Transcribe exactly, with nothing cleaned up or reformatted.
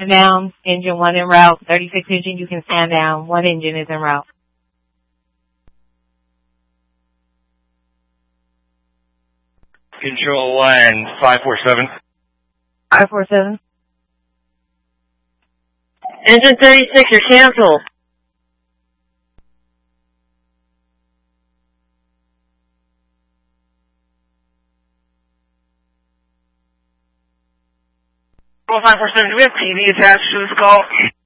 stand down. Engine one en route. thirty-six engine, you can stand down. One engine is en route. Control one, five four seven. five four seven. Engine thirty-six, you're canceled. five four seven, do we have T V attached to this call?